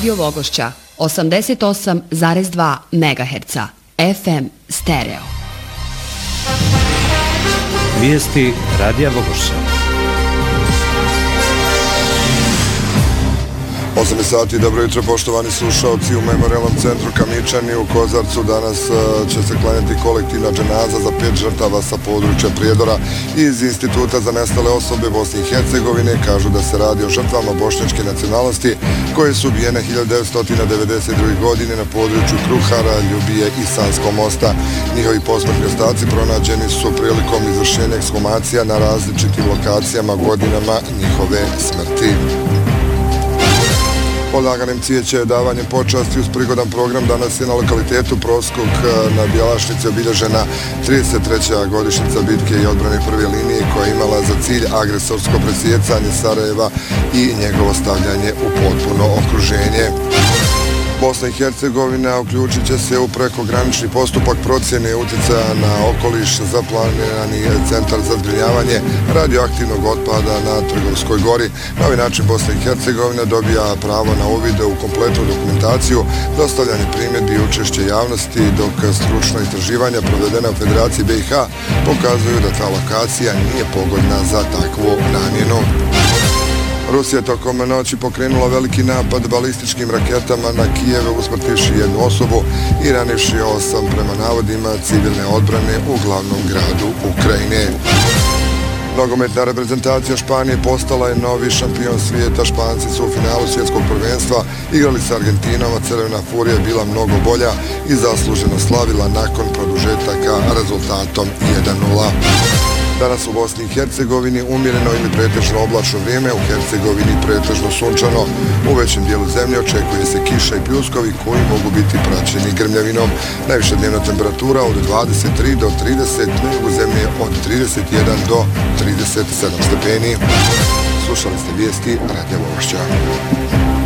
Radio Vogošća 88,2 MHz FM stereo. Vijesti Radija Vogošća. 8 sati, dobro jutro poštovani slušalci. U Memorijalnom centru Kamičani u Kozarcu danas će se klanjati kolektivna dženaza za 5 žrtava sa područja Prijedora iz Instituta za nestale osobe Bosne i Hercegovine. Kažu da se radi o žrtvama bošnjačke nacionalnosti koje su ubijene 1992. godine na području Kruhara, Ljubije i Sanskog mosta. Njihovi posmrtni ostaci pronađeni su prilikom izvršenja ekshumacija na različitim lokacijama godinama njihove smrti. Odlaganem cijeće davanjem počasti uz prigodan program danas je na lokalitetu Proskog na Bjelašnici obilježena 33. godišnjica bitke i odbrane prve linije koja je imala za cilj agresorsko presjecanje Sarajeva i njegovo stavljanje u potpuno okruženje. Bosna i Hercegovina uključit će se u prekogranični postupak procjene utjecaja na okoliš za planirani centar za zbrinjavanje radioaktivnog otpada na Trgovskoj gori. Na ovaj način Bosna i Hercegovina dobija pravo na uvid u kompletnu dokumentaciju, dostavljanje primjedbi i učešće javnosti, dok stručno istraživanja provedena u Federaciji BiH pokazuju da ta lokacija nije pogodna za takvu namjenu. Rusija tokom noći pokrenula veliki napad balističkim raketama na Kijev, usmrtivši jednu osobu i ranivši 8 prema navodima civilne odbrane u glavnom gradu Ukrajine. Nogometna reprezentacija Španije postala je novi šampion svijeta. Španci su u finalu svjetskog prvenstva igrali sa Argentinom, a Crvena furija je bila mnogo bolja i zasluženo slavila nakon produžetaka rezultatom 1:0. Danas u Bosni i Hercegovini umjereno ili pretežno oblačno vrijeme, u Hercegovini pretežno sunčano. U većem dijelu zemlje očekuje se kiša i pljuskovi koji mogu biti praćeni grmljavinom. Najviša dnevna temperatura od 23 do 30, u zemlje od 31 do 37 stepeni. Slušali ste vijesti Radija Vogošća.